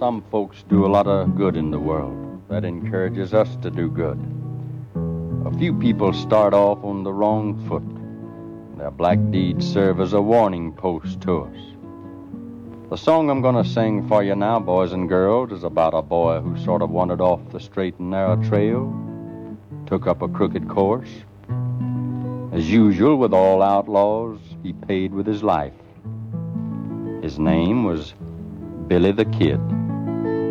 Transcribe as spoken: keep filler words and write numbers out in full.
some folks do a lot of good in the world. That encourages us to do good. A few people start off on the wrong foot. Their black deeds serve as a warning post to us. The song I'm going to sing for you now, boys and girls, is about a boy who sort of wandered off the straight and narrow trail, took up a crooked course. As usual with all outlaws, he paid with his life. His name was Billy the Kid.